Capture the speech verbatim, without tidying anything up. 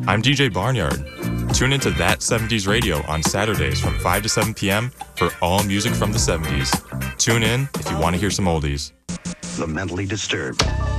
I'm D J Barnyard. Tune into That seventies Radio on Saturdays from five to seven p.m. for all music from the seventies. Tune in if you want to hear some oldies. The Mentally Disturbed.